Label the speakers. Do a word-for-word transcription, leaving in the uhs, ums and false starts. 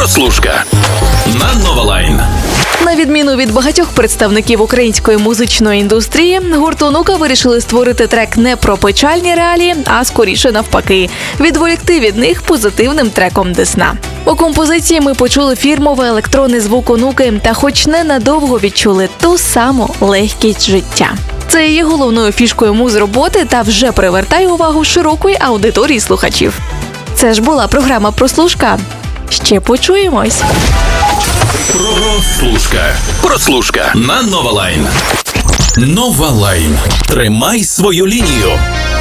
Speaker 1: Прослушка на Новалайн.
Speaker 2: На відміну від багатьох представників української музичної індустрії, гурт «Онука» вирішили створити трек не про печальні реалії, а скоріше навпаки – відволікти від них позитивним треком «Десна». У композиції ми почули фірмовий електронний звук «Онуки» та хоч ненадовго відчули ту саму легкість життя. Це є головною фішкою муз-роботи та вже привертає увагу широкої аудиторії слухачів. Це ж була програма «Прослушка». Ще почуємось!
Speaker 1: Прослушка. Прослушка на Новалайн. Новалайн. Тримай свою лінію.